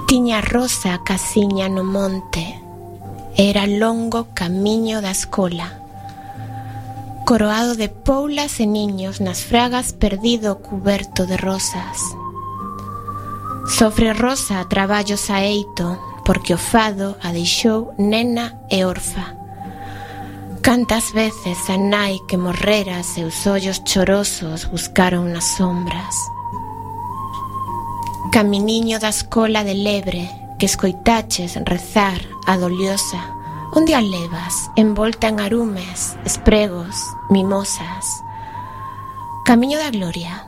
Tiña Rosa a casiña no monte, era longo camiño da escola, coroado de poulas e niños nas fragas perdido cuberto de rosas. Sofre Rosa traballos a eito, porque o fado a deixou nena e orfa. Cantas veces a nai que morrera seus ollos chorosos buscaron nas sombras. Caminiño da escola de lebre que escoitaches rezar a doliosa, onde a levas envolta en arumes, espregos, mimosas. Camiño da gloria,